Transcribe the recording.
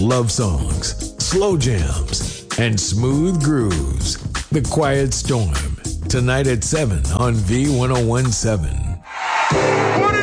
love songs, slow jams, and smooth grooves. The Quiet Storm, tonight at 7 on V1017.